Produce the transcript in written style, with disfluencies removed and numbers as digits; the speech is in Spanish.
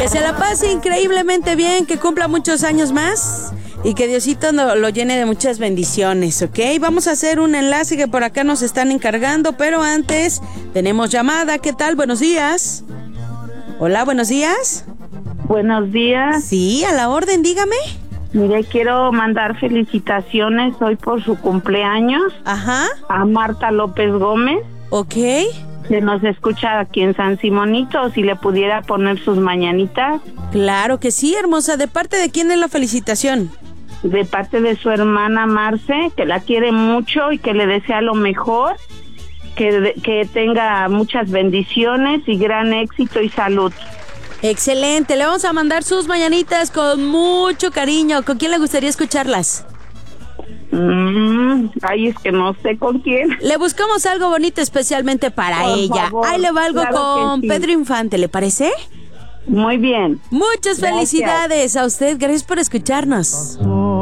Que se la pase increíblemente bien, que cumpla muchos años más y que Diosito lo llene de muchas bendiciones, ¿ok? Vamos a hacer un enlace que por acá nos están encargando, pero antes tenemos llamada. ¿Qué tal? Buenos días. Hola, buenos días. Buenos días. Sí, a la orden, dígame. Mire, quiero mandar felicitaciones hoy por su cumpleaños. Ajá. A Marta López Gómez. Ok. Que nos escucha aquí en San Simonito, si le pudiera poner sus mañanitas. Claro que sí, hermosa. ¿De parte de quién es la felicitación? De parte de su hermana Marce, que la quiere mucho y que le desea lo mejor. Que tenga muchas bendiciones y gran éxito y salud. Excelente, le vamos a mandar sus mañanitas con mucho cariño. ¿Con quién le gustaría escucharlas? Ay, es que no sé con quién. Le buscamos algo bonito especialmente para Por ella. favor, Ahí le va algo claro con que sí. Pedro Infante, ¿le parece? Muy bien. Muchas Gracias. felicidades a usted, gracias por escucharnos.